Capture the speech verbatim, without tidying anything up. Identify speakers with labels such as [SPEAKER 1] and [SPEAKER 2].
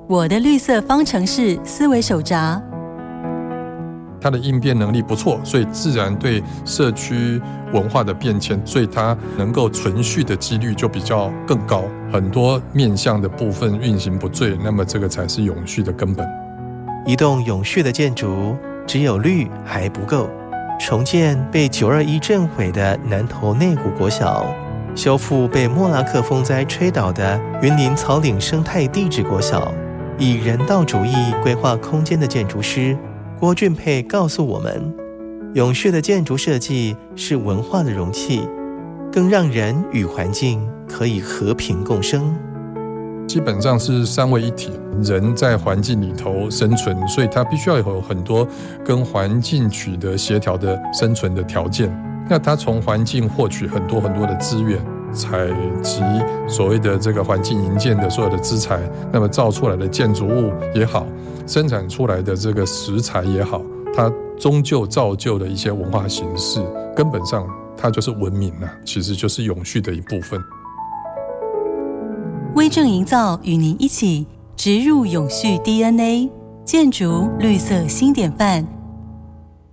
[SPEAKER 1] 我的绿色方程式思维手札。
[SPEAKER 2] 它的应变能力不错，所以自然对社区文化的变迁，所以它能够存续的几率就比较更高。很多面向的部分运行不坠，那么这个才是永续的根本。
[SPEAKER 3] 一栋永续的建筑，只有绿还不够。重建被九二一震毁的南投内湖国小，修复被莫拉克风灾吹倒的云林草岭生态地质国小，以人道主义规划空间的建筑师郭俊佩告诉我们，永续的建筑设计是文化的容器，更让人与环境可以和平共生。
[SPEAKER 2] 基本上是三位一体，人在环境里头生存，所以它必须要有很多跟环境取得协调的生存的条件。那它从环境获取很多很多的资源，采集所谓的这个环境营建的所有的资材，那么造出来的建筑物也好，生产出来的这个食材也好，它终究造就的一些文化形式，根本上它就是文明啊，其实就是永续的一部分。
[SPEAKER 1] 威正营造与您一起植入永续 D N A， 建筑绿色新典范，